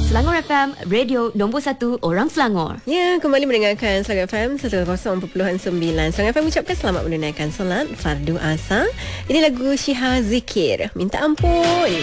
Selangor FM, radio nombor 1 orang Selangor. Ya, kembali mendengarkan Selangor FM 100.9. Selangor FM ucapkan selamat menunaikan solat Fardu Asar. Ini lagu Syiha Zikir, Minta Ampun.